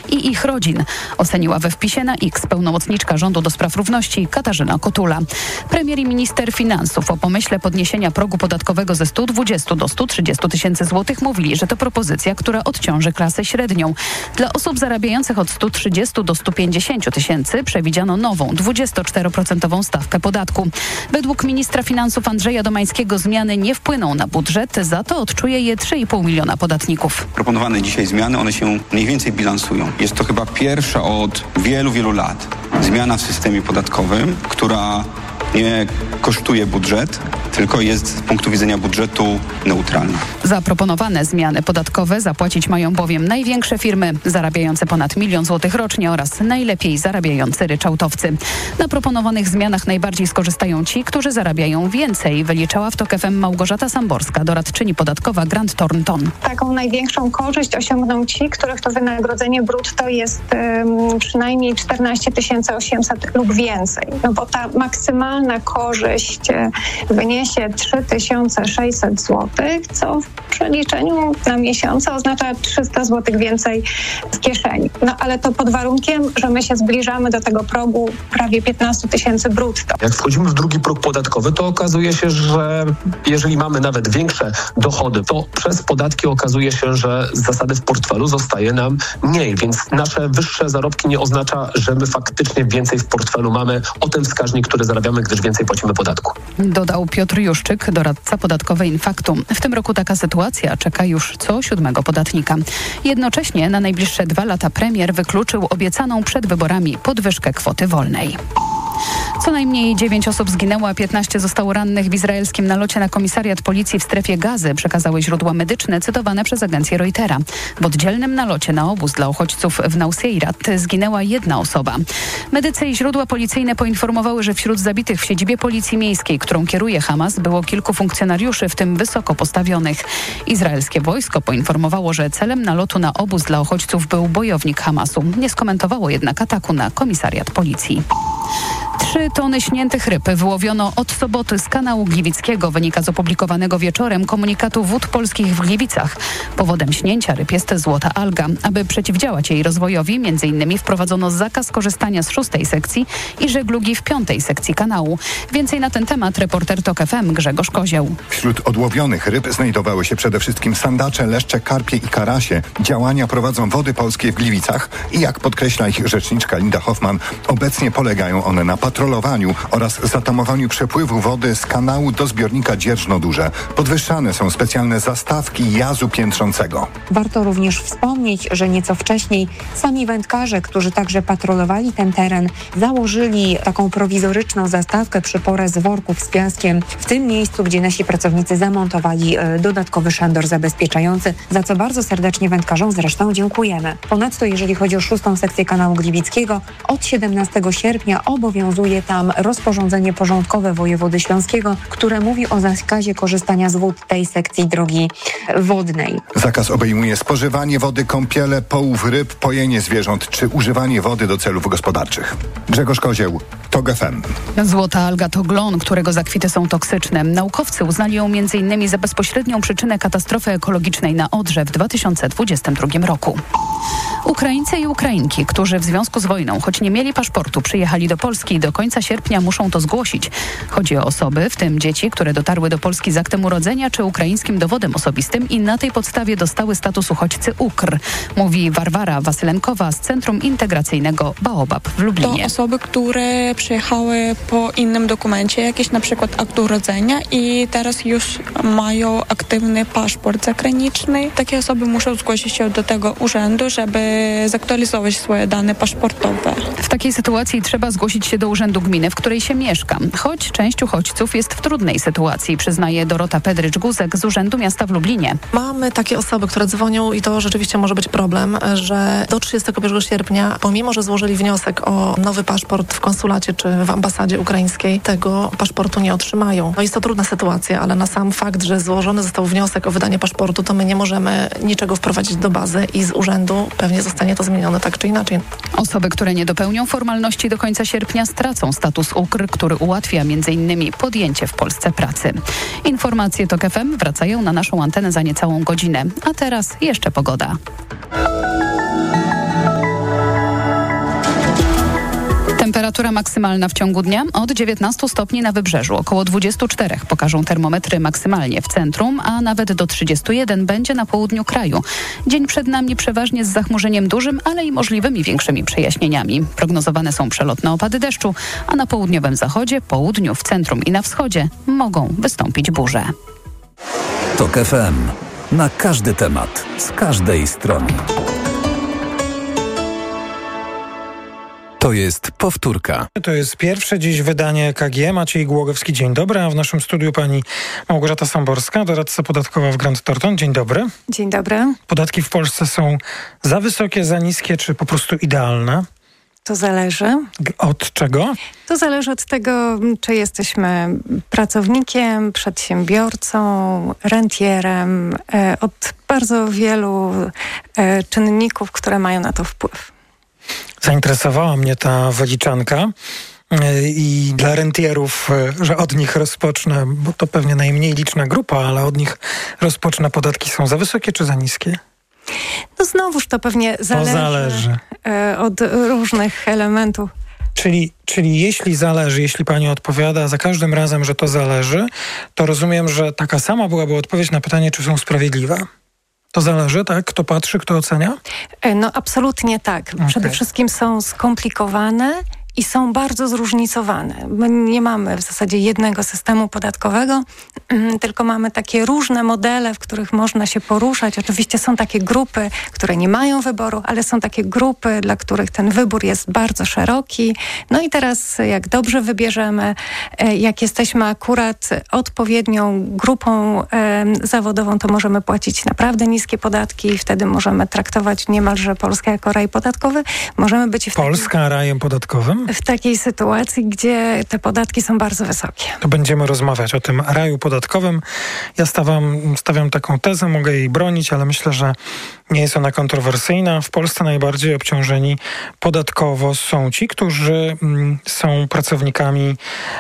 i ich rodzin, oceniła we wpisie na X pełnomocniczka rządu do spraw równości Katarzyna Kotula. Premier i minister finansów o pomyśle podniesienia progu podatkowego ze 120 do 130 tysięcy złotych mówili, że to propozycja, która odciąży klasę średnią. Dla osób zarabiających od 130 do 150 tysięcy przewidziano nową 24% stawkę podatku. Według ministra finansów Andrzeja Domańskiego zmiany nie wpłyną na budżet, za to odczuje je 3,5 miliona podatników. Proponowane dzisiaj zmiany, one się mniej więcej bilansują. Jest to chyba pierwsza od wielu, wielu lat zmiana w systemie podatkowym, która nie kosztuje budżet, tylko jest z punktu widzenia budżetu neutralna. Zaproponowane zmiany podatkowe zapłacić mają bowiem największe firmy zarabiające ponad 1 000 000 złotych rocznie oraz najlepiej zarabiający ryczałtowcy. Na proponowanych zmianach najbardziej skorzystają ci, którzy zarabiają więcej, wyliczała w TOK FM Małgorzata Samborska, doradczyni podatkowa Grant Thornton. Taką największą korzyść osiągną ci, których to wynagrodzenie brutto jest przynajmniej 14 800 lub więcej. No bo ta maksymalna korzyść wyniesie 3600 zł, co w przeliczeniu na miesiące oznacza 300 zł więcej w kieszeni. No ale to pod warunkiem, że my się zbliżamy do tego progu prawie 15 tysięcy brutto. Jak wchodzimy w drugi próg podatkowy, to okazuje się, że jeżeli mamy nawet większe dochody, to przez podatki okazuje się, że z zasady w portfelu zostaje nam mniej, więc nasze wyższe zarobki nie oznacza, że my faktycznie więcej w portfelu mamy o ten wskaźnik, który zarabiamy, gdyż więcej płacimy podatku. Dodał Piotr Juszczyk, doradca podatkowy Infaktum. W tym roku taka sytuacja czeka już co 7 podatnika. Jednocześnie na najbliższe 2 lata premier wykluczył obiecaną przed wyborami podwyżkę kwoty wolnej. Co najmniej 9 osób zginęło, a 15 zostało rannych w izraelskim nalocie na komisariat policji w strefie Gazy, przekazały źródła medyczne cytowane przez agencję Reutera. W oddzielnym nalocie na obóz dla uchodźców w Nuseirat zginęła 1 osoba. Medycy i źródła policyjne poinformowały, że wśród zabitych w siedzibie policji miejskiej, którą kieruje Hamas, było kilku funkcjonariuszy, w tym wysoko postawionych. Izraelskie wojsko poinformowało, że celem nalotu na obóz dla uchodźców był bojownik Hamasu. Nie skomentowało jednak ataku na komisariat policji. 3 tony śniętych ryb wyłowiono od soboty z kanału Gliwickiego, wynika z opublikowanego wieczorem komunikatu Wód Polskich w Gliwicach. Powodem śnięcia ryb jest złota alga. Aby przeciwdziałać jej rozwojowi, m.in. wprowadzono zakaz korzystania z 6. sekcji i żeglugi w 5. sekcji kanału. Więcej na ten temat reporter TOK FM Grzegorz Kozieł. Wśród odłowionych ryb znajdowały się przede wszystkim sandacze, leszcze, karpie i karasie. Działania prowadzą Wody Polskie w Gliwicach i jak podkreśla ich rzeczniczka Linda Hoffman, obecnie polegają one na patrolowaniu oraz zatamowaniu przepływu wody z kanału do zbiornika Dzierżno-Duże. Podwyższane są specjalne zastawki jazu piętrzącego. Warto również wspomnieć, że nieco wcześniej sami wędkarze, którzy także patrolowali ten teren, założyli taką prowizoryczną zastawkę przy porę z worków z piaskiem w tym miejscu, gdzie nasi pracownicy zamontowali dodatkowy szandor zabezpieczający, za co bardzo serdecznie wędkarzom zresztą dziękujemy. Ponadto jeżeli chodzi o 6. sekcję kanału Gliwickiego, od 17 sierpnia obowiązuje tam rozporządzenie porządkowe wojewody śląskiego, które mówi o zakazie korzystania z wód tej sekcji drogi wodnej. Zakaz obejmuje spożywanie wody, kąpiele, połów ryb, pojenie zwierząt czy używanie wody do celów gospodarczych. Grzegorz Kozieł, TOK FM. Złota alga to glon, którego zakwity są toksyczne. Naukowcy uznali ją m.in. za bezpośrednią przyczynę katastrofy ekologicznej na Odrze w 2022 roku. Ukraińcy i Ukrainki, którzy w związku z wojną, choć nie mieli paszportu, przyjechali do Polski i do końca sierpnia muszą to zgłosić. Chodzi o osoby, w tym dzieci, które dotarły do Polski z aktem urodzenia czy ukraińskim dowodem osobistym i na tej podstawie dostały status uchodźcy UKR, mówi Warwara Wasylenkowa z Centrum Integracyjnego Baobab w Lublinie. To osoby, które przyjechały po innym dokumencie, jakiś na przykład akt urodzenia i teraz już mają aktywny paszport zagraniczny. Takie osoby muszą zgłosić się do tego urzędu, żeby zaktualizować swoje dane paszportowe. W takiej sytuacji trzeba zgłosić się do urzędu gminy, w której się mieszka. Choć część uchodźców jest w trudnej sytuacji, przyznaje Dorota Pedrycz-Guzek z Urzędu Miasta w Lublinie. Mamy takie osoby, które dzwonią i to rzeczywiście może być problem, że do 31 sierpnia, pomimo że złożyli wniosek o nowy paszport w konsulacie czy w ambasadzie ukraińskiej, tego paszportu nie otrzymają. No jest to trudna sytuacja, ale na sam fakt, że złożony został wniosek o wydanie paszportu, to my nie możemy niczego wprowadzić do bazy i z urzędu pewnie zostanie to zmienione tak czy inaczej. Osoby, które nie dopełnią formalności do końca sierpnia, stracą status UKR, który ułatwia m.in. podjęcie w Polsce pracy. Informacje TOK FM wracają na naszą antenę za niecałą godzinę. A teraz jeszcze pogoda. Temperatura maksymalna w ciągu dnia od 19 stopni na wybrzeżu, około 24 pokażą termometry maksymalnie w centrum, a nawet do 31 będzie na południu kraju. Dzień przed nami przeważnie z zachmurzeniem dużym, ale i możliwymi większymi przejaśnieniami. Prognozowane są przelotne opady deszczu, a na południowym zachodzie, południu, w centrum i na wschodzie mogą wystąpić burze. TOK FM. Na każdy temat, z każdej strony. To jest powtórka. To jest pierwsze dziś wydanie EKG. Maciej Głogowski, dzień dobry. A w naszym studiu pani Małgorzata Samborska, doradca podatkowa w Grant Thornton. Dzień dobry. Dzień dobry. Podatki w Polsce są za wysokie, za niskie, czy po prostu idealne? To zależy. Od czego? To zależy od tego, czy jesteśmy pracownikiem, przedsiębiorcą, rentierem, od bardzo wielu czynników, które mają na to wpływ. Zainteresowała mnie ta wyliczanka i dla rentierów, że od nich rozpocznę, bo to pewnie najmniej liczna grupa, ale od nich rozpocznę. Podatki są za wysokie czy za niskie? No znowuż to pewnie zależy od różnych elementów. Czyli jeśli pani odpowiada za każdym razem, że to zależy, to rozumiem, że taka sama byłaby odpowiedź na pytanie, czy są sprawiedliwe. To zależy, tak? Kto patrzy, kto ocenia? No absolutnie tak. Przede wszystkim są skomplikowane i są bardzo zróżnicowane. My nie mamy w zasadzie jednego systemu podatkowego, tylko mamy takie różne modele, w których można się poruszać. Oczywiście są takie grupy, które nie mają wyboru, ale są takie grupy, dla których ten wybór jest bardzo szeroki. No i teraz jak dobrze wybierzemy, jak jesteśmy akurat odpowiednią grupą zawodową, to możemy płacić naprawdę niskie podatki i wtedy możemy traktować niemalże Polskę jako raj podatkowy. Możemy być Polska rajem podatkowym? W takiej sytuacji, gdzie te podatki są bardzo wysokie. To będziemy rozmawiać o tym raju podatkowym. Ja stawiam taką tezę, mogę jej bronić, ale myślę, że nie jest ona kontrowersyjna. W Polsce najbardziej obciążeni podatkowo są ci, którzy są pracownikami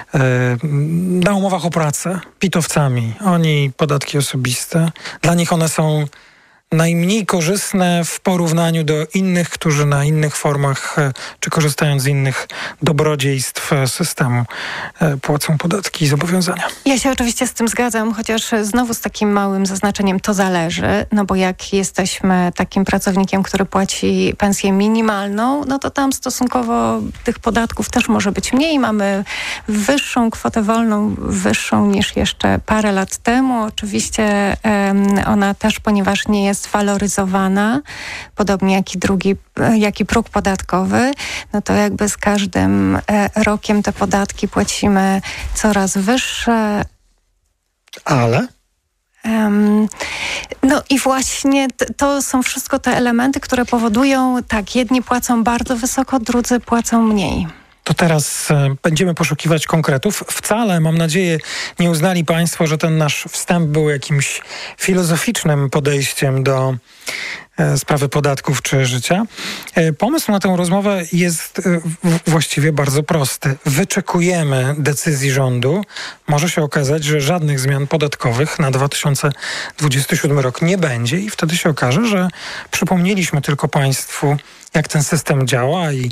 na umowach o pracę, pitowcami. Oni podatki osobiste. Dla nich one są najmniej korzystne w porównaniu do innych, którzy na innych formach, czy korzystając z innych dobrodziejstw systemu, płacą podatki i zobowiązania. Ja się oczywiście z tym zgadzam, chociaż znowu z takim małym zaznaczeniem to zależy, no bo jak jesteśmy takim pracownikiem, który płaci pensję minimalną, no to tam stosunkowo tych podatków też może być mniej. Mamy wyższą kwotę wolną, wyższą niż jeszcze parę lat temu. Oczywiście ona też, ponieważ nie jest waloryzowana, podobnie jak i próg podatkowy, no to jakby z każdym rokiem te podatki płacimy coraz wyższe. Ale? No i właśnie to są wszystko te elementy, które powodują, tak, jedni płacą bardzo wysoko, drudzy płacą mniej. To teraz będziemy poszukiwać konkretów. Wcale, mam nadzieję, nie uznali państwo, że ten nasz wstęp był jakimś filozoficznym podejściem do sprawy podatków czy życia. Pomysł na tę rozmowę jest właściwie bardzo prosty. Wyczekujemy decyzji rządu. Może się okazać, że żadnych zmian podatkowych na 2027 rok nie będzie i wtedy się okaże, że przypomnieliśmy tylko państwu, jak ten system działa i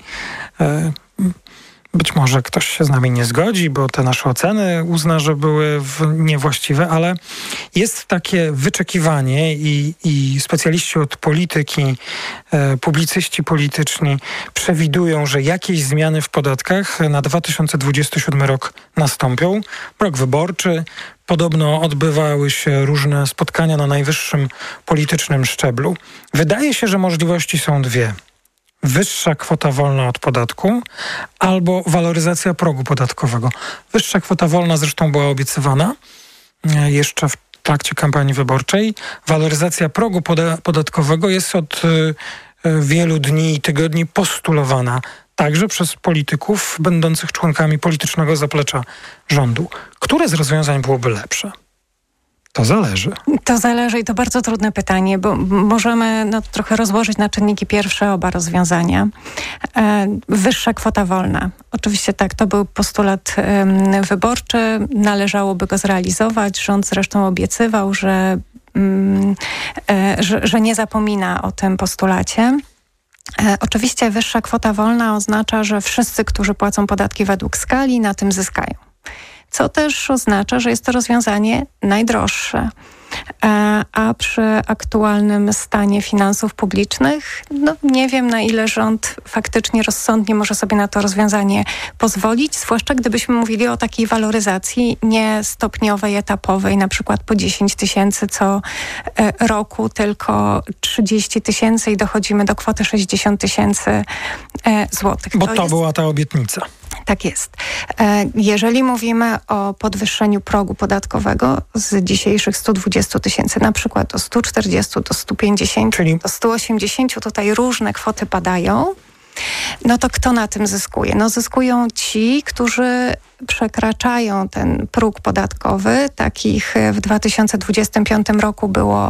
być może ktoś się z nami nie zgodzi, bo te nasze oceny uzna, że były niewłaściwe, ale jest takie wyczekiwanie i specjaliści od polityki, publicyści polityczni przewidują, że jakieś zmiany w podatkach na 2027 rok nastąpią. Rok wyborczy, podobno odbywały się różne spotkania na najwyższym politycznym szczeblu. Wydaje się, że możliwości są dwie. Wyższa kwota wolna od podatku albo waloryzacja progu podatkowego. Wyższa kwota wolna zresztą była obiecywana jeszcze w trakcie kampanii wyborczej. Waloryzacja progu podatkowego jest od wielu dni i tygodni postulowana także przez polityków będących członkami politycznego zaplecza rządu. Które z rozwiązań byłoby lepsze? To zależy. To zależy i to bardzo trudne pytanie, bo możemy trochę rozłożyć na czynniki pierwsze oba rozwiązania. Wyższa kwota wolna. Oczywiście tak, to był postulat wyborczy, należałoby go zrealizować. Rząd zresztą obiecywał, że nie zapomina o tym postulacie. Oczywiście wyższa kwota wolna oznacza, że wszyscy, którzy płacą podatki według skali, na tym zyskają. Co też oznacza, że jest to rozwiązanie najdroższe. A przy aktualnym stanie finansów publicznych, nie wiem, na ile rząd faktycznie rozsądnie może sobie na to rozwiązanie pozwolić, zwłaszcza gdybyśmy mówili o takiej waloryzacji nie stopniowej, etapowej, na przykład po 10 tysięcy co roku, tylko 30 tysięcy i dochodzimy do kwoty 60 tysięcy złotych. Bo to była ta obietnica. Tak jest. Jeżeli mówimy o podwyższeniu progu podatkowego z dzisiejszych 120 tysięcy, na przykład do 140, do 150, do 180, tutaj różne kwoty padają, no to kto na tym zyskuje? No zyskują ci, którzy przekraczają ten próg podatkowy. Takich w 2025 roku było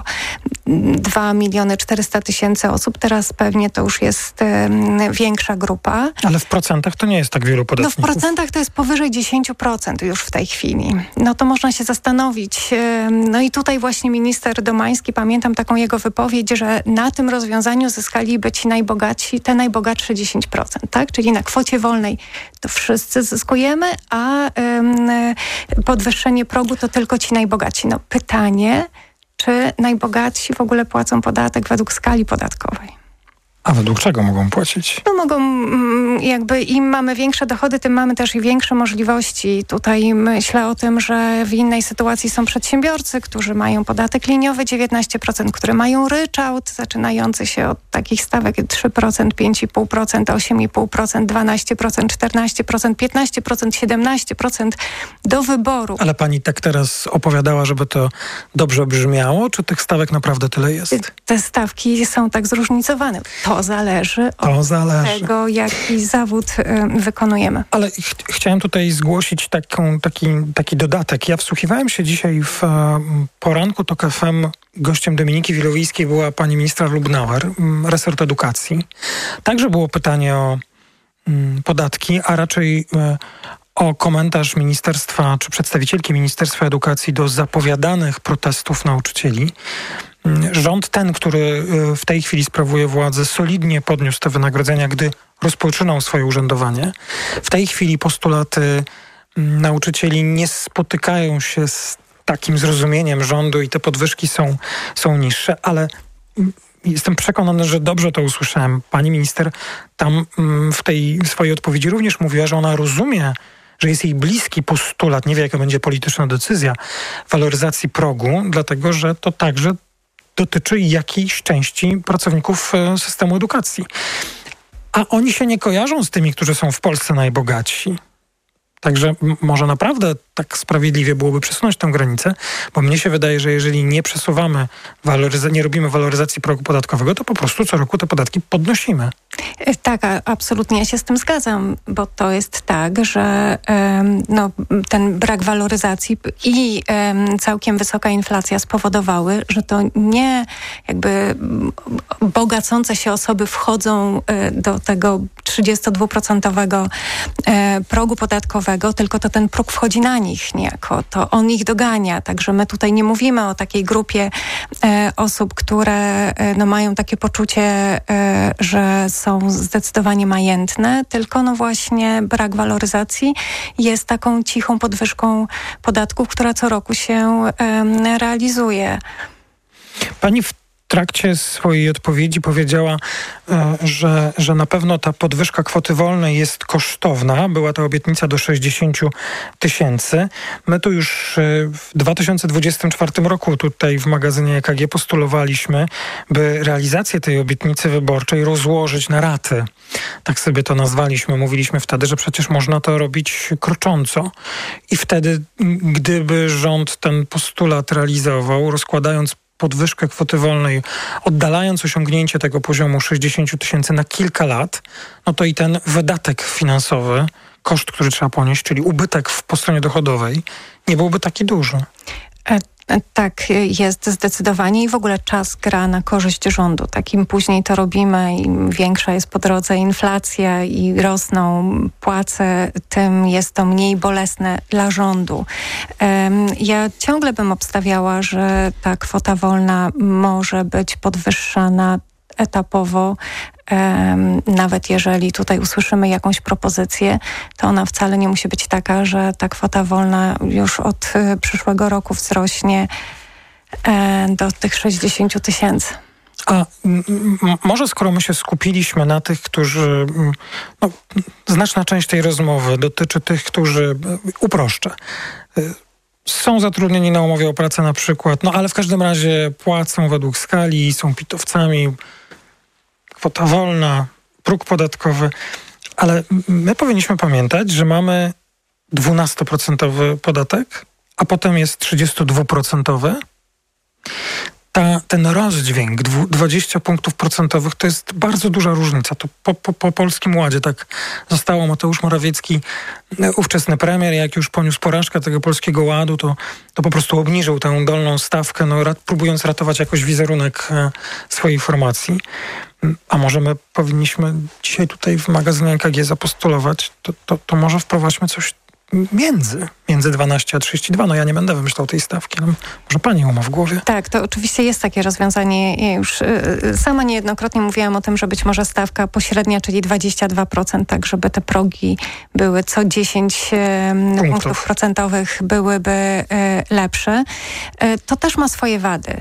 2 400 000 osób. Teraz pewnie to już jest większa grupa. Ale w procentach to nie jest tak wielu podatników. No w procentach to jest powyżej 10% już w tej chwili. No to można się zastanowić. No i tutaj właśnie minister Domański, pamiętam taką jego wypowiedź, że na tym rozwiązaniu zyskaliby ci najbogatsi, te najbogatsze 10%, tak? Czyli na kwocie wolnej to wszyscy zyskujemy, a podwyższenie progu to tylko ci najbogaci. No pytanie, czy najbogatsi w ogóle płacą podatek według skali podatkowej? A według czego mogą płacić? No mogą, jakby im mamy większe dochody, tym mamy też i większe możliwości. Tutaj myślę o tym, że w innej sytuacji są przedsiębiorcy, którzy mają podatek liniowy 19%, które mają ryczałt zaczynający się od takich stawek 3%, 5,5%, 8,5%, 12%, 14%, 15%, 17% do wyboru. Ale pani tak teraz opowiadała, żeby to dobrze brzmiało, czy tych stawek naprawdę tyle jest? Te stawki są tak zróżnicowane. To zależy od tego, jaki zawód wykonujemy. Ale chciałem tutaj zgłosić taki dodatek. Ja wsłuchiwałem się dzisiaj w poranku TOK FM. Gościem Dominiki Wilowiejskiej była pani ministra Lubnauer, resort edukacji. Także było pytanie o podatki, a raczej o komentarz ministerstwa, czy przedstawicielki Ministerstwa Edukacji do zapowiadanych protestów nauczycieli. Rząd ten, który w tej chwili sprawuje władzę, solidnie podniósł te wynagrodzenia, gdy rozpoczynał swoje urzędowanie. W tej chwili postulaty nauczycieli nie spotykają się z takim zrozumieniem rządu i te podwyżki są niższe, ale jestem przekonany, że dobrze to usłyszałem. Pani minister tam w tej swojej odpowiedzi również mówiła, że ona rozumie, że jest jej bliski postulat, nie wie jaka będzie polityczna decyzja, waloryzacji progu, dlatego że to także dotyczy jakiejś części pracowników systemu edukacji. A oni się nie kojarzą z tymi, którzy są w Polsce najbogatsi. Także może naprawdę tak sprawiedliwie byłoby przesunąć tę granicę, bo mnie się wydaje, że jeżeli nie przesuwamy, nie robimy waloryzacji progu podatkowego, to po prostu co roku te podatki podnosimy. Tak, absolutnie ja się z tym zgadzam, bo to jest tak, że ten brak waloryzacji i całkiem wysoka inflacja spowodowały, że to nie jakby bogacące się osoby wchodzą do tego 32% progu podatkowego, tylko to ten próg wchodzi na nich niejako, to on ich dogania. Także my tutaj nie mówimy o takiej grupie osób, które mają takie poczucie, że są zdecydowanie majętne, tylko właśnie brak waloryzacji jest taką cichą podwyżką podatków, która co roku się realizuje. Pani w trakcie swojej odpowiedzi powiedziała, że na pewno ta podwyżka kwoty wolnej jest kosztowna. Była to obietnica do 60 tysięcy. My tu już w 2024 roku tutaj w magazynie EKG postulowaliśmy, by realizację tej obietnicy wyborczej rozłożyć na raty. Tak sobie to nazwaliśmy. Mówiliśmy wtedy, że przecież można to robić krocząco. I wtedy, gdyby rząd ten postulat realizował, rozkładając podwyżkę kwoty wolnej, oddalając osiągnięcie tego poziomu 60 tysięcy na kilka lat, no to i ten wydatek finansowy, koszt, który trzeba ponieść, czyli ubytek po stronie dochodowej, nie byłby taki duży. Tak, jest zdecydowanie i w ogóle czas gra na korzyść rządu. Tak im później to robimy, im większa jest po drodze inflacja i rosną płace, tym jest to mniej bolesne dla rządu. Ja ciągle bym obstawiała, że ta kwota wolna może być podwyższana etapowo. Nawet jeżeli tutaj usłyszymy jakąś propozycję, to ona wcale nie musi być taka, że ta kwota wolna już od przyszłego roku wzrośnie do tych 60 000. A może skoro my się skupiliśmy na tych, którzy... znaczna część tej rozmowy dotyczy tych, którzy... Uproszczę. Są zatrudnieni na umowie o pracę na przykład, ale w każdym razie płacą według skali, są pitowcami, kwota wolna, próg podatkowy. Ale my powinniśmy pamiętać, że mamy 12% podatek, a potem jest 32%. Ten rozdźwięk 20 punktów procentowych to jest bardzo duża różnica. To po Polskim Ładzie tak zostało. Mateusz Morawiecki, ówczesny premier, jak już poniósł porażkę tego Polskiego Ładu, to po prostu obniżył tę dolną stawkę, próbując ratować jakoś wizerunek swojej formacji. A może my powinniśmy dzisiaj tutaj w magazynie EKG zapostulować, to może wprowadźmy coś między 12 a 32. Ja nie będę wymyślał tej stawki. Może pani ma w głowie? Tak, to oczywiście jest takie rozwiązanie. Ja już sama niejednokrotnie mówiłam o tym, że być może stawka pośrednia, czyli 22%, tak żeby te progi były co 10 punktów procentowych byłyby lepsze. To też ma swoje wady,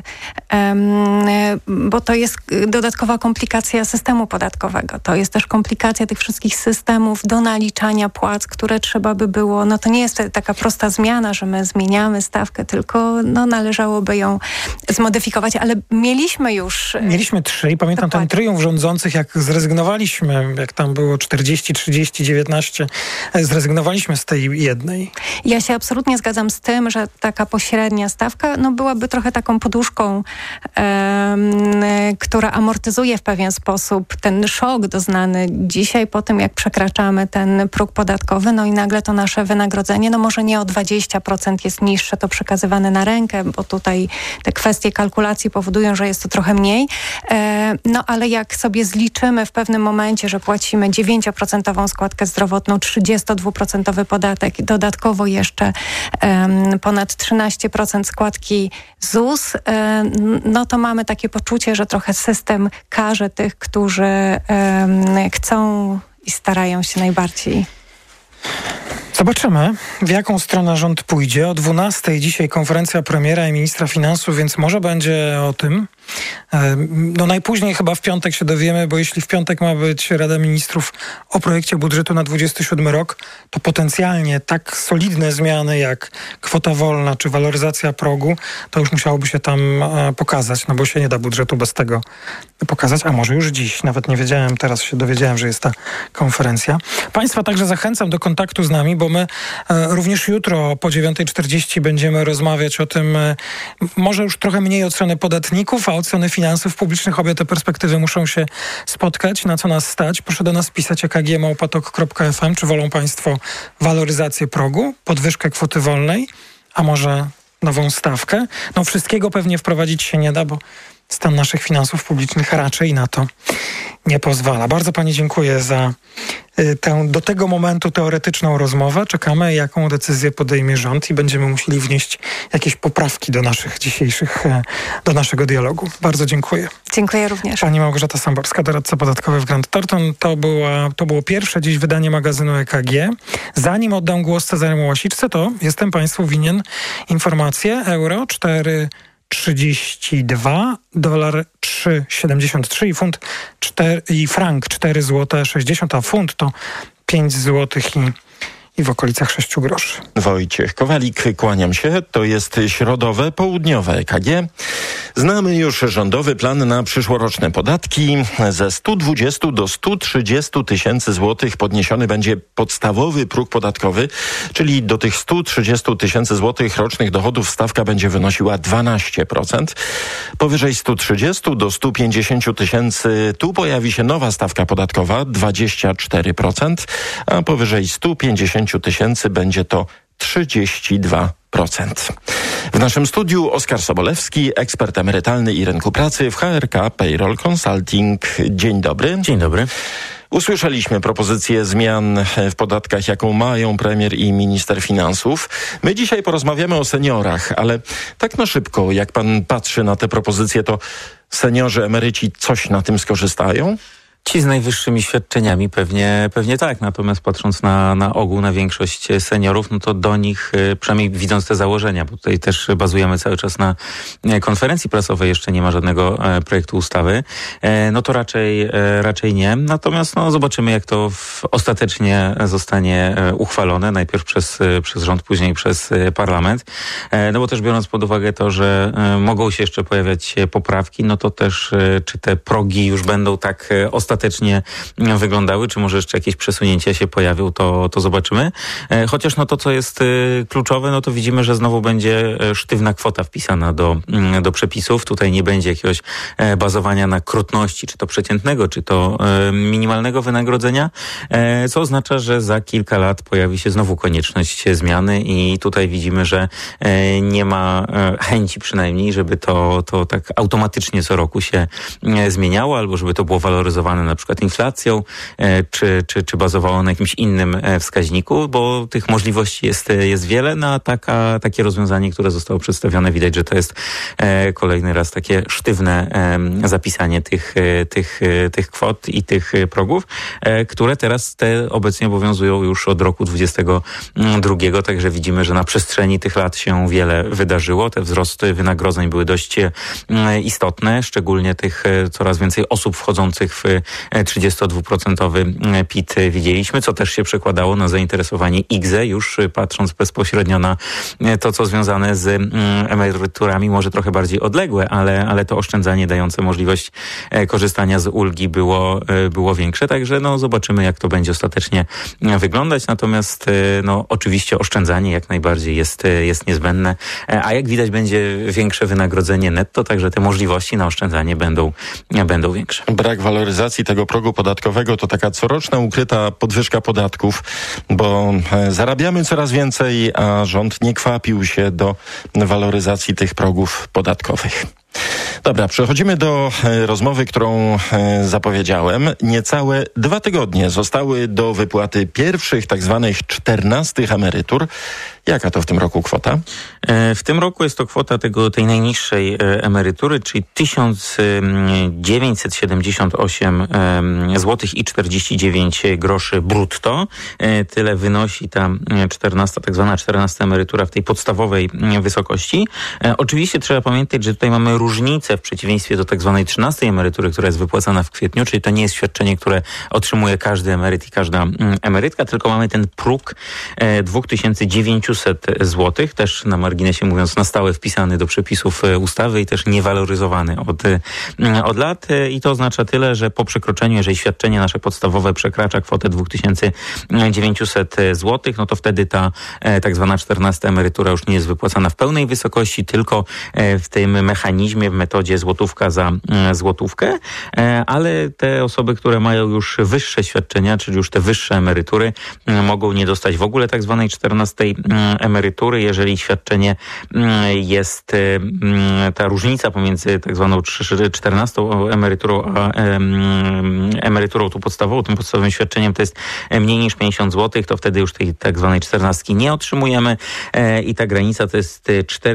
bo to jest dodatkowa komplikacja systemu podatkowego. To jest też komplikacja tych wszystkich systemów do naliczania płac, które trzeba by było. To nie jest taka prosta zmiana, że my zmieniamy stawkę, tylko należałoby ją zmodyfikować, ale Mieliśmy 3 i pamiętam ten tryumf rządzących, jak zrezygnowaliśmy, jak tam było 40, 30, 19, zrezygnowaliśmy z tej jednej. Ja się absolutnie zgadzam z tym, że taka pośrednia stawka byłaby trochę taką poduszką, która amortyzuje w pewien sposób ten szok doznany dzisiaj po tym, jak przekraczamy ten próg podatkowy, i nagle to nasze wynagrodzenie, może nie o 20% jest niższe, to przekazywane na rękę, bo tutaj te kwestie kalkulacji powodują, że jest to trochę mniej. Ale jak sobie zliczymy w pewnym momencie, że płacimy 9% składkę zdrowotną, 32% podatek, dodatkowo jeszcze ponad 13% składki ZUS, to mamy takie poczucie, że trochę system karze tych, którzy chcą i starają się najbardziej. Zobaczymy, w jaką stronę rząd pójdzie. O 12:00 dzisiaj konferencja premiera i ministra finansów, więc może będzie o tym. Najpóźniej chyba w piątek się dowiemy, bo jeśli w piątek ma być Rada Ministrów o projekcie budżetu na 27 rok, to potencjalnie tak solidne zmiany jak kwota wolna czy waloryzacja progu, to już musiałoby się tam pokazać, bo się nie da budżetu bez tego pokazać, a może już dziś. Nawet nie wiedziałem, teraz się dowiedziałem, że jest ta konferencja. Państwa także zachęcam do kontaktu z nami, bo my również jutro po 9:40 będziemy rozmawiać o tym, może już trochę mniej od strony podatników, a od strony finansów publicznych. Obie te perspektywy muszą się spotkać. Na co nas stać? Proszę do nas pisać ekg@patok.fm. Czy wolą państwo waloryzację progu, podwyżkę kwoty wolnej, a może nową stawkę? Wszystkiego pewnie wprowadzić się nie da, bo stan naszych finansów publicznych raczej na to nie pozwala. Bardzo pani dziękuję za tę do tego momentu teoretyczną rozmowę. Czekamy, jaką decyzję podejmie rząd i będziemy musieli wnieść jakieś poprawki do naszego dialogu. Bardzo dziękuję. Dziękuję również. Pani Małgorzata Samborska, doradca podatkowy w Grant Thornton. To było pierwsze dziś wydanie magazynu EKG. Zanim oddam głos Cezaremu Łasiczce, to jestem państwu winien informację. Euro 4,32, dolar 3,73 i frank 4,60 zł, a funt to 5 zł i w okolicach 6 groszy. Wojciech Kowalik, kłaniam się. To jest środowe, południowe EKG. Znamy już rządowy plan na przyszłoroczne podatki. Ze 120 do 130 tysięcy złotych podniesiony będzie podstawowy próg podatkowy, czyli do tych 130 tysięcy złotych rocznych dochodów stawka będzie wynosiła 12%. Powyżej 130 do 150 tysięcy tu pojawi się nowa stawka podatkowa 24%, a powyżej 150 tysięcy będzie to 32%. W naszym studiu Oskar Sobolewski, ekspert emerytalny i rynku pracy w HRK Payroll Consulting. Dzień dobry. Dzień dobry. Usłyszeliśmy propozycję zmian w podatkach, jaką mają premier i minister finansów. My dzisiaj porozmawiamy o seniorach, ale tak na szybko, jak pan patrzy na te propozycje, to seniorzy, emeryci coś na tym skorzystają? Ci z najwyższymi świadczeniami pewnie tak, natomiast patrząc na ogół, na większość seniorów, no to do nich, przynajmniej widząc te założenia, bo tutaj też bazujemy cały czas na konferencji prasowej, jeszcze nie ma żadnego projektu ustawy, no to raczej nie. Natomiast zobaczymy, jak to ostatecznie zostanie uchwalone, najpierw przez rząd, później przez parlament, no bo też biorąc pod uwagę to, że mogą się jeszcze pojawiać poprawki, no to też czy te progi już będą tak ostatecznie wyglądały, czy może jeszcze jakieś przesunięcia się pojawią, to zobaczymy. Chociaż to, co jest kluczowe, no to widzimy, że znowu będzie sztywna kwota wpisana do przepisów. Tutaj nie będzie jakiegoś bazowania na krotności, czy to przeciętnego, czy to minimalnego wynagrodzenia, co oznacza, że za kilka lat pojawi się znowu konieczność zmiany i tutaj widzimy, że nie ma chęci przynajmniej, żeby to tak automatycznie co roku się zmieniało, albo żeby to było waloryzowane na przykład inflacją, czy bazowało na jakimś innym wskaźniku, bo tych możliwości jest wiele, no a takie rozwiązanie, które zostało przedstawione, widać, że to jest kolejny raz takie sztywne zapisanie tych kwot i tych progów, które teraz obecnie obowiązują już od roku 2022, także widzimy, że na przestrzeni tych lat się wiele wydarzyło. Te wzrosty wynagrodzeń były dość istotne, szczególnie tych coraz więcej osób wchodzących w 32% PIT widzieliśmy, co też się przekładało na zainteresowanie IKZE, już patrząc bezpośrednio na to, co związane z emeryturami, może trochę bardziej odległe, ale to oszczędzanie dające możliwość korzystania z ulgi było większe, także zobaczymy, jak to będzie ostatecznie wyglądać, natomiast oczywiście oszczędzanie jak najbardziej jest niezbędne, a jak widać będzie większe wynagrodzenie netto, także te możliwości na oszczędzanie będą większe. Brak waloryzacji tego progu podatkowego to taka coroczna ukryta podwyżka podatków, bo zarabiamy coraz więcej, a rząd nie kwapił się do waloryzacji tych progów podatkowych. Dobra, przechodzimy do rozmowy, którą zapowiedziałem. Niecałe 2 tygodnie zostały do wypłaty pierwszych tak zwanych 14 emerytur. Jaka to w tym roku kwota? W tym roku jest to kwota tej najniższej emerytury, czyli 1978 zł i 49 groszy brutto. Tyle wynosi ta 14, tak zwana 14 emerytura w tej podstawowej wysokości. Oczywiście trzeba pamiętać, że tutaj mamy różnicę w przeciwieństwie do tak zwanej 13 emerytury, która jest wypłacana w kwietniu, czyli to nie jest świadczenie, które otrzymuje każdy emeryt i każda emerytka, tylko mamy ten próg 2900 zł, też na marginesie mówiąc na stałe wpisany do przepisów ustawy i też niewaloryzowany od lat i to oznacza tyle, że po przekroczeniu, jeżeli świadczenie nasze podstawowe przekracza kwotę 2900 zł, no to wtedy ta tak zwana 14 emerytura już nie jest wypłacana w pełnej wysokości, tylko w tym mechanizmie, w metodzie złotówka za złotówkę, ale te osoby, które mają już wyższe świadczenia, czyli już te wyższe emerytury, mogą nie dostać w ogóle tak zwanej 14 emerytury, jeżeli świadczenie jest, ta różnica pomiędzy tak zwaną 14 emeryturą a emeryturą tu podstawową, tym podstawowym świadczeniem to jest mniej niż 50 zł, to wtedy już tej tak zwanej 14 nie otrzymujemy i ta granica to jest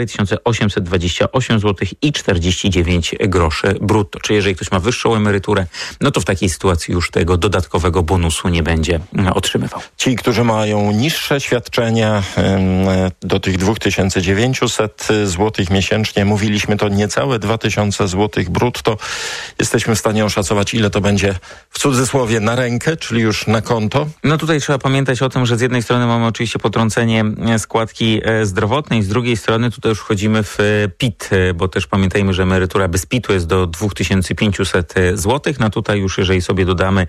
4828 zł i 49 groszy brutto. Czyli jeżeli ktoś ma wyższą emeryturę, no to w takiej sytuacji już tego dodatkowego bonusu nie będzie otrzymywał. Ci, którzy mają niższe świadczenia do tych 2900 zł miesięcznie, mówiliśmy to niecałe 2000 zł brutto. Jesteśmy w stanie oszacować, ile to będzie w cudzysłowie na rękę, czyli już na konto. No tutaj trzeba pamiętać o tym, że z jednej strony mamy oczywiście potrącenie składki zdrowotnej, z drugiej strony tutaj już wchodzimy w PIT, bo też pamiętajmy, że emerytura bez PIT-u jest do 2500 zł. No tutaj już jeżeli sobie dodamy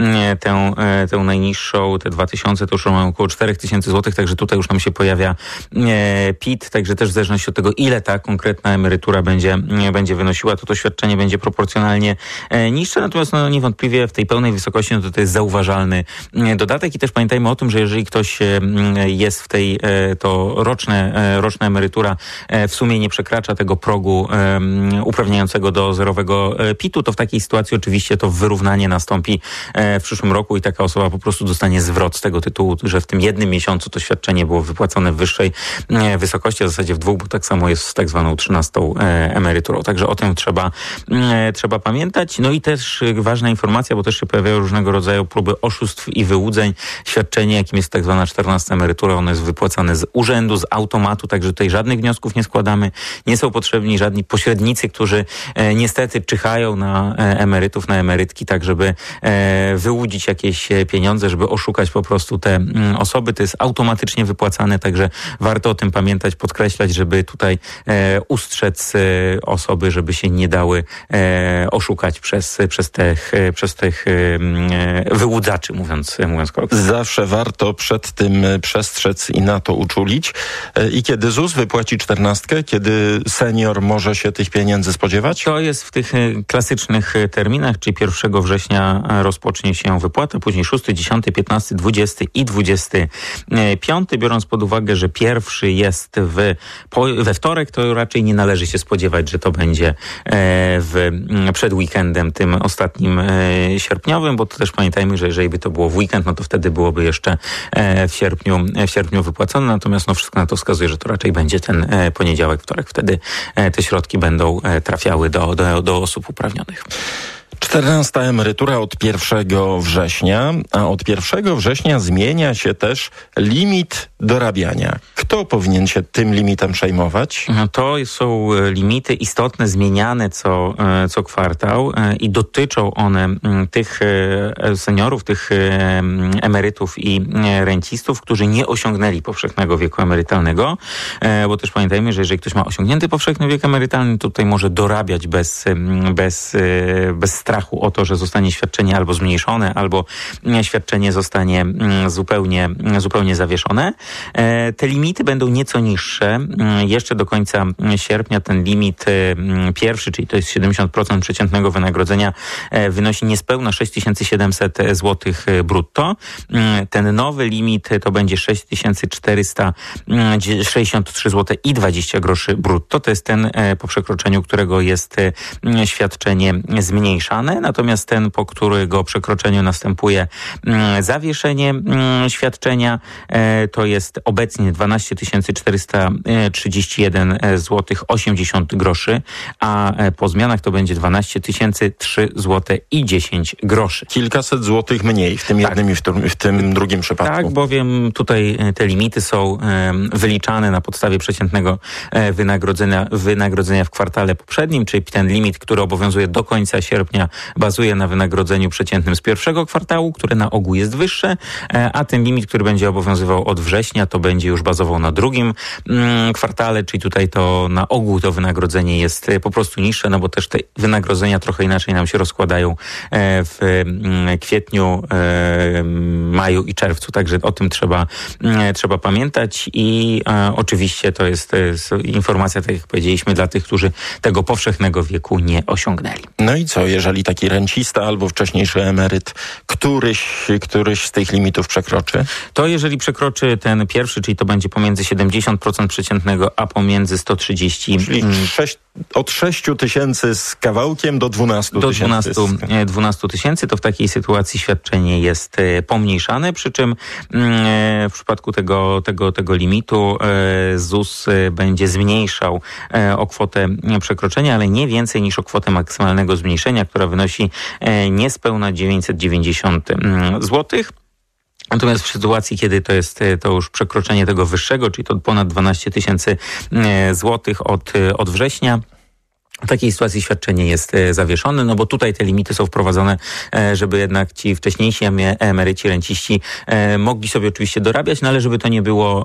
tę najniższą, te 2000, to już mamy około 4000 zł, także tutaj już nam się pojawia PIT, także też w zależności od tego, ile ta konkretna emerytura będzie wynosiła, to świadczenie będzie proporcjonalnie niższe, natomiast niewątpliwie w tej pełnej wysokości to jest zauważalny dodatek i też pamiętajmy o tym, że jeżeli ktoś jest w tej, to roczna emerytura w sumie nie przekracza tego progu uprawniającego do zerowego PIT-u, to w takiej sytuacji oczywiście to wyrównanie nastąpi w przyszłym roku i taka osoba po prostu dostanie zwrot z tego tytułu, że w tym jednym miesiącu to świadczenie było wypłacone w wyższej wysokości, a w zasadzie w dwóch, bo tak samo jest z tak zwaną 13. emeryturą. Także o tym trzeba pamiętać. No i też ważna informacja, bo też się pojawiają różnego rodzaju próby oszustw i wyłudzeń. Świadczenie, jakim jest tak zwana 14. emerytura, ono jest wypłacane z urzędu, z automatu, także tutaj żadnych wniosków nie składamy. Nie są potrzebni żadni pośrednicy, którzy niestety czyhają na emerytów, na emerytki, tak żeby wyłudzić jakieś pieniądze, żeby oszukać po prostu te osoby. To jest automatycznie wypłacane, także warto o tym pamiętać, podkreślać, żeby tutaj ustrzec osoby, żeby się nie dały oszukać przez tych wyłudzaczy, mówiąc kolokwialnie. Zawsze warto przed tym przestrzec i na to uczulić. I kiedy ZUS wypłaci 14, kiedy senior może się tych pieniędzy spodziewać? To jest w tych klasycznych terminach, czyli 1 września rozpocznie się wypłata, później 6, 10, 15, 20 i 25. Biorąc pod uwagę, że pierwszy jest we wtorek, to raczej nie należy się spodziewać, że to będzie przed weekendem tym ostatnim sierpniowym, bo to też pamiętajmy, że jeżeli by to było w weekend, no to wtedy byłoby jeszcze w sierpniu wypłacone, natomiast wszystko na to wskazuje, że to raczej będzie ten poniedziałek, wtorek. Wtedy te środki będą trafiały do osób uprawnionych. 14. emerytura od 1 września, a od 1 września zmienia się też limit dorabiania. Kto powinien się tym limitem przejmować? To są limity istotne, zmieniane co kwartał i dotyczą one tych seniorów, tych emerytów i rencistów, którzy nie osiągnęli powszechnego wieku emerytalnego, bo też pamiętajmy, że jeżeli ktoś ma osiągnięty powszechny wiek emerytalny, to tutaj może dorabiać bez strachu o to, że zostanie świadczenie albo zmniejszone, albo świadczenie zostanie zupełnie zawieszone. Te limity będą nieco niższe. Jeszcze do końca sierpnia ten limit pierwszy, czyli to jest 70% przeciętnego wynagrodzenia, wynosi niespełna 6700 zł brutto. Ten nowy limit to będzie 6463 zł i 20 groszy brutto. To jest ten, po przekroczeniu którego jest świadczenie zmniejszane. Natomiast ten, po którego przekroczeniu następuje zawieszenie świadczenia, to jest obecnie 12 431 zł 80 groszy, a po zmianach to będzie 12 003 zł i 10 groszy. Kilkaset złotych mniej w tym jednym i w tym drugim przypadku. Tak, bowiem tutaj te limity są wyliczane na podstawie przeciętnego wynagrodzenia w kwartale poprzednim, czyli ten limit, który obowiązuje do końca sierpnia, bazuje na wynagrodzeniu przeciętnym z pierwszego kwartału, które na ogół jest wyższe, a ten limit, który będzie obowiązywał od września, to będzie już bazował na drugim kwartale, czyli tutaj to na ogół to wynagrodzenie jest po prostu niższe, no bo też te wynagrodzenia trochę inaczej nam się rozkładają w kwietniu, maju i czerwcu, także o tym trzeba pamiętać i oczywiście to jest informacja, tak jak powiedzieliśmy, dla tych, którzy tego powszechnego wieku nie osiągnęli. No i co, jeżeli taki rencista albo wcześniejszy emeryt któryś z tych limitów przekroczy? To jeżeli przekroczy ten pierwszy, czyli to będzie pomiędzy 70% przeciętnego, a pomiędzy 130... Czyli od 6 tysięcy z kawałkiem do 12 tysięcy. Do 12 tysięcy, to w takiej sytuacji świadczenie jest pomniejszane, przy czym w przypadku tego limitu ZUS będzie zmniejszał o kwotę przekroczenia, ale nie więcej niż o kwotę maksymalnego zmniejszenia, która wynosi niespełna 990 zł. Natomiast w sytuacji, kiedy to jest to już przekroczenie tego wyższego, czyli to ponad 12 tysięcy złotych od września, w takiej sytuacji świadczenie jest zawieszone, no bo tutaj te limity są wprowadzone, żeby jednak ci wcześniejsi emeryci, renciści mogli sobie oczywiście dorabiać, no ale żeby to nie było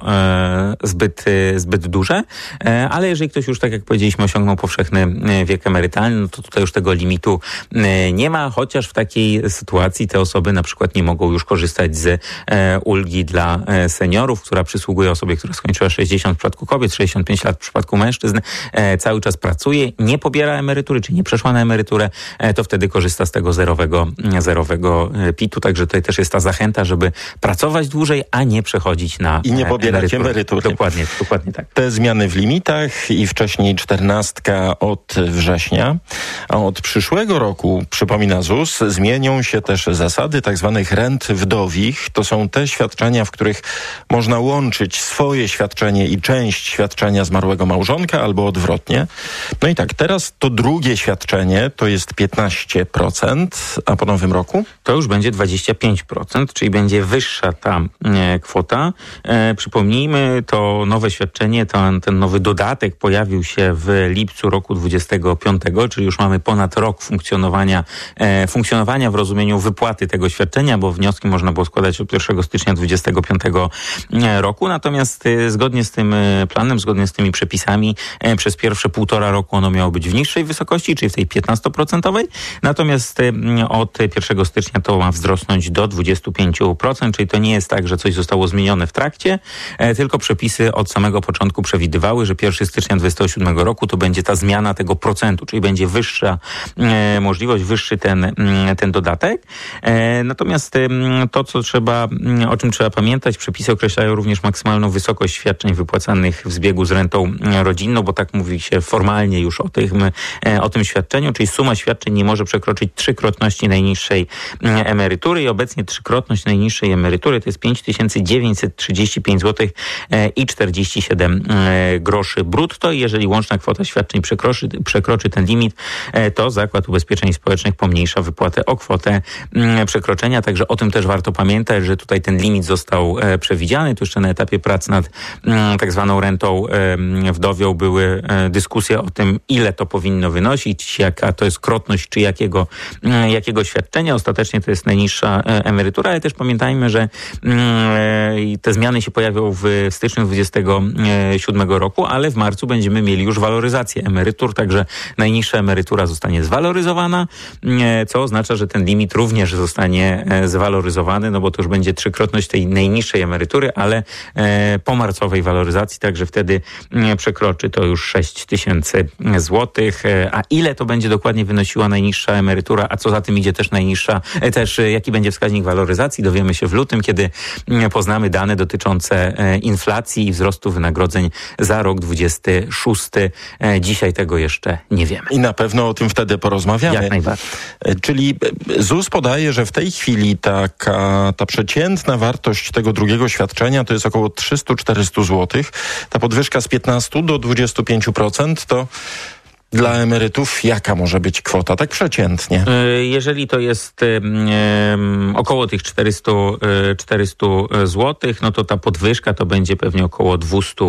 zbyt duże. Ale jeżeli ktoś już, tak jak powiedzieliśmy, osiągnął powszechny wiek emerytalny, no to tutaj już tego limitu nie ma, chociaż w takiej sytuacji te osoby na przykład nie mogą już korzystać z ulgi dla seniorów, która przysługuje osobie, która skończyła 60 w przypadku kobiet, 65 lat w przypadku mężczyzn, cały czas pracuje, nie pobiera emerytury, czy nie przeszła na emeryturę, to wtedy korzysta z tego zerowego PIT-u. Także tutaj też jest ta zachęta, żeby pracować dłużej, a nie przechodzić na i nie pobierać emerytury. Dokładnie tak. Te zmiany w limitach i wcześniej 14 od września, a od przyszłego roku, przypomina ZUS, zmienią się też zasady tzw. rent wdowich. To są te świadczenia, w których można łączyć swoje świadczenie i część świadczenia zmarłego małżonka albo odwrotnie. No i tak, teraz to drugie świadczenie to jest 15%, a po nowym roku? To już będzie 25%, czyli będzie wyższa ta kwota. Przypomnijmy, to nowe świadczenie, ten nowy dodatek pojawił się w lipcu roku 25, czyli już mamy ponad rok funkcjonowania w rozumieniu wypłaty tego świadczenia, bo wnioski można było składać od 1 stycznia 25 roku. Natomiast zgodnie z tym planem, zgodnie z tymi przepisami przez pierwsze 1,5 roku ono miało być w niższej wysokości, czyli w tej 15%. Natomiast od 1 stycznia to ma wzrosnąć do 25%, czyli to nie jest tak, że coś zostało zmienione w trakcie, tylko przepisy od samego początku przewidywały, że 1 stycznia 27 roku to będzie ta zmiana tego procentu, czyli będzie wyższa możliwość, wyższy ten dodatek. Natomiast to, o czym trzeba pamiętać, przepisy określają również maksymalną wysokość świadczeń wypłacanych w zbiegu z rentą rodzinną, bo tak mówi się formalnie już o tym świadczeniu, czyli suma świadczeń nie może przekroczyć 3-krotności najniższej emerytury i obecnie 3-krotność najniższej emerytury to jest 5935 zł i 47 groszy brutto. I jeżeli łączna kwota świadczeń przekroczy ten limit, to Zakład Ubezpieczeń Społecznych pomniejsza wypłatę o kwotę przekroczenia. Także o tym też warto pamiętać, że tutaj ten limit został przewidziany. Tu jeszcze na etapie prac nad tak zwaną rentą wdowią były dyskusje o tym, ile to powinno wynosić, jaka to jest krotność, czy jakiego świadczenia. Ostatecznie to jest najniższa emerytura, ale też pamiętajmy, że te zmiany się pojawią w styczniu 27 roku, ale w marcu będziemy mieli już waloryzację emerytur, także najniższa emerytura zostanie zwaloryzowana, co oznacza, że ten limit również zostanie zwaloryzowany, no bo to już będzie 3-krotność tej najniższej emerytury, ale po marcowej waloryzacji, także wtedy przekroczy to już 6 tysięcy złotych. A ile to będzie dokładnie wynosiła najniższa emerytura, a co za tym idzie też jaki będzie wskaźnik waloryzacji, dowiemy się w lutym, kiedy poznamy dane dotyczące inflacji i wzrostu wynagrodzeń za rok 26. Dzisiaj tego jeszcze nie wiemy. I na pewno o tym wtedy porozmawiamy. Jak najbardziej. Czyli ZUS podaje, że w tej chwili ta przeciętna wartość tego drugiego świadczenia to jest około 300-400 zł. Ta podwyżka z 15 do 25% to dla emerytów jaka może być kwota, tak przeciętnie? Jeżeli to jest około tych 400 zł, no to ta podwyżka to będzie pewnie około 200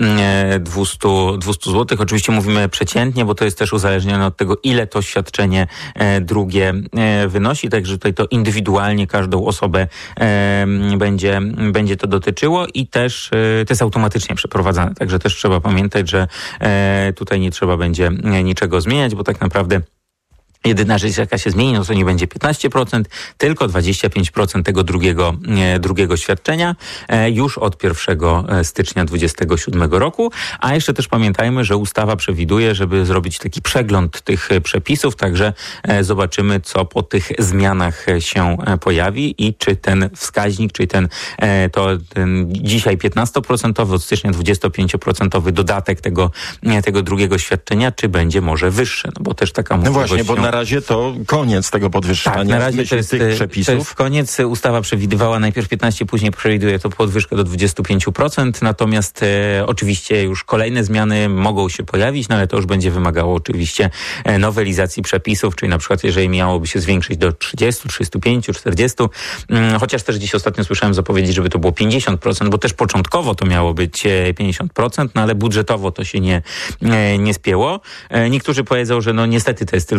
zł. Oczywiście mówimy przeciętnie, bo to jest też uzależnione od tego, ile to świadczenie drugie wynosi, także tutaj to indywidualnie każdą osobę będzie to dotyczyło i też to jest automatycznie przeprowadzane, także też trzeba pamiętać, że tutaj nie trzeba będzie niczego zmieniać, bo tak naprawdę jedyna rzecz, jaka się zmieni, no to nie będzie 15%, tylko 25% tego drugiego świadczenia już od 1 stycznia 2027 roku. A jeszcze też pamiętajmy, że ustawa przewiduje, żeby zrobić taki przegląd tych przepisów, także zobaczymy, co po tych zmianach się pojawi i czy ten wskaźnik, czyli ten dzisiaj 15%, od stycznia 25% dodatek tego drugiego świadczenia, czy będzie może wyższy, no bo też taka możliwość. No właśnie, bo na razie to koniec tego podwyższania. Tak, na razie to jest tych przepisów. To jest koniec. Ustawa przewidywała najpierw 15, później przewiduje to podwyżkę do 25%, natomiast oczywiście już kolejne zmiany mogą się pojawić, no ale to już będzie wymagało oczywiście nowelizacji przepisów, czyli na przykład jeżeli miałoby się zwiększyć do 30, 35, 40, chociaż też dziś ostatnio słyszałem zapowiedzi, żeby to było 50%, bo też początkowo to miało być 50%, no ale budżetowo to się nie spięło. Niektórzy powiedzą, że no niestety to jest tylko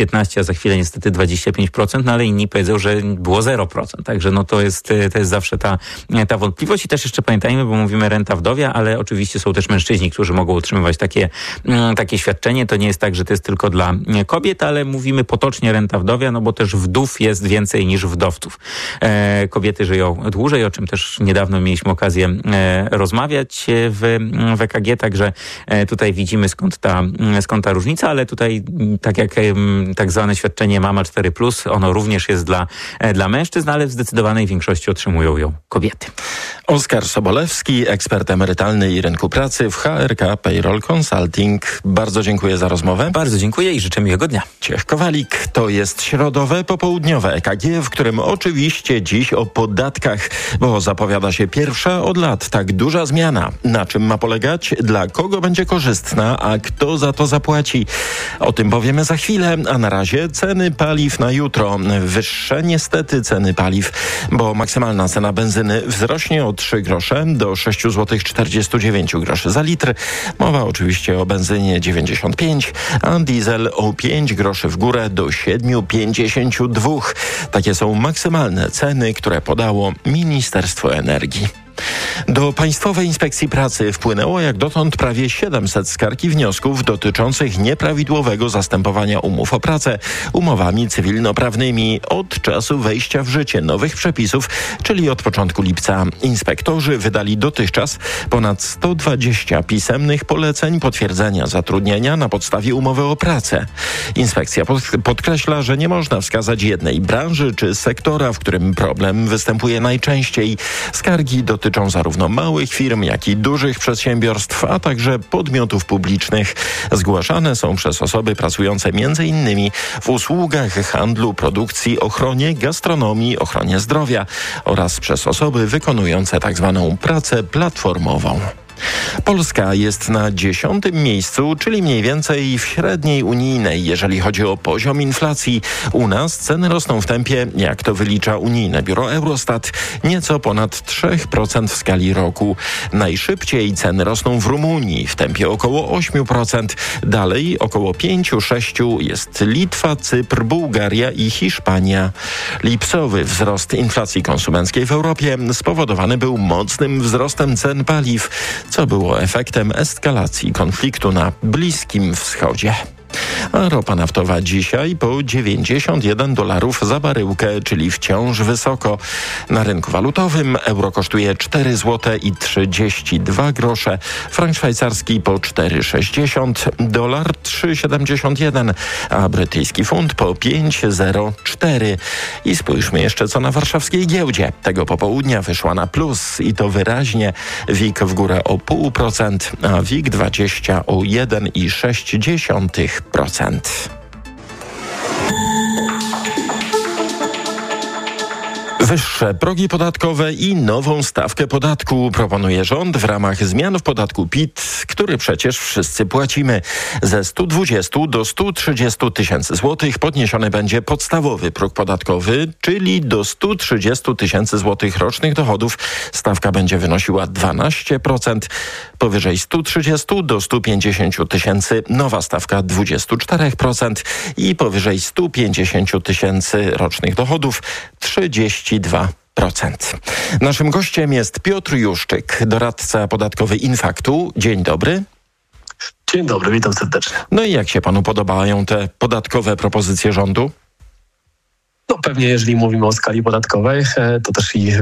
15%, a za chwilę niestety 25%, no ale inni powiedzą, że było 0%. Także no to jest zawsze ta wątpliwość. I też jeszcze pamiętajmy, bo mówimy renta wdowia, ale oczywiście są też mężczyźni, którzy mogą otrzymywać takie świadczenie. To nie jest tak, że to jest tylko dla kobiet, ale mówimy potocznie renta wdowia, no bo też wdów jest więcej niż wdowców. Kobiety żyją dłużej, o czym też niedawno mieliśmy okazję rozmawiać w EKG, także tutaj widzimy skąd ta różnica, ale tutaj tak jak tak zwane świadczenie Mama 4+, ono również jest dla mężczyzn, ale w zdecydowanej większości otrzymują ją kobiety. Oskar Sobolewski, ekspert emerytalny i rynku pracy w HRK Payroll Consulting. Bardzo dziękuję za rozmowę. Bardzo dziękuję i życzę miłego dnia. Ciech Kowalik. To jest środowe, popołudniowe EKG, w którym oczywiście dziś o podatkach, bo zapowiada się pierwsza od lat tak duża zmiana. Na czym ma polegać, dla kogo będzie korzystna, a kto za to zapłaci? O tym powiemy za chwilę, a na razie ceny paliw na jutro. Wyższe niestety ceny paliw, bo maksymalna cena benzyny wzrośnie o 3 grosze do 6,49 zł za litr. Mowa oczywiście o benzynie 95, a diesel o 5 groszy w górę do 7,52. Takie są maksymalne ceny, które podało Ministerstwo Energii. Do Państwowej Inspekcji Pracy wpłynęło jak dotąd prawie 700 skarg i wniosków dotyczących nieprawidłowego zastępowania umów o pracę umowami cywilnoprawnymi od czasu wejścia w życie nowych przepisów, czyli od początku lipca. Inspektorzy wydali dotychczas ponad 120 pisemnych poleceń potwierdzenia zatrudnienia na podstawie umowy o pracę. Inspekcja podkreśla, że nie można wskazać jednej branży czy sektora, w którym problem występuje najczęściej. Skargi dotyczą zarówno małych firm, jak i dużych przedsiębiorstw, a także podmiotów publicznych. Zgłaszane są przez osoby pracujące m.in. w usługach, handlu, produkcji, ochronie, gastronomii, ochronie zdrowia oraz przez osoby wykonujące tzw. pracę platformową. Polska jest na 10. miejscu, czyli mniej więcej w średniej unijnej, jeżeli chodzi o poziom inflacji. U nas ceny rosną w tempie, jak to wylicza unijne biuro Eurostat, nieco ponad 3% w skali roku. Najszybciej ceny rosną w Rumunii w tempie około 8%. Dalej około 5-6% jest Litwa, Cypr, Bułgaria i Hiszpania. Lipcowy wzrost inflacji konsumenckiej w Europie spowodowany był mocnym wzrostem cen paliw, co było efektem eskalacji konfliktu na Bliskim Wschodzie. A ropa naftowa dzisiaj po $91 za baryłkę, czyli wciąż wysoko. Na rynku walutowym euro kosztuje 4,32 zł, frank szwajcarski po 4,60, dolar 3,71, a brytyjski funt po 5,04. I spójrzmy jeszcze, co na warszawskiej giełdzie. Tego popołudnia wyszła na plus i to wyraźnie. WIG w górę o 0,5%, a WIG20 o 1,6%. Wyższe progi podatkowe i nową stawkę podatku proponuje rząd w ramach zmian w podatku PIT, który przecież wszyscy płacimy. Ze 120 do 130 tysięcy złotych podniesiony będzie podstawowy próg podatkowy, czyli do 130 tysięcy złotych rocznych dochodów stawka będzie wynosiła 12%. Powyżej 130 do 150 tysięcy nowa stawka 24% i powyżej 150 tysięcy rocznych dochodów 32%. Naszym gościem jest Piotr Juszczyk, doradca podatkowy Infaktu. Dzień dobry. Dzień dobry, witam serdecznie. No i jak się panu podobają te podatkowe propozycje rządu? No pewnie, jeżeli mówimy o skali podatkowej, to też i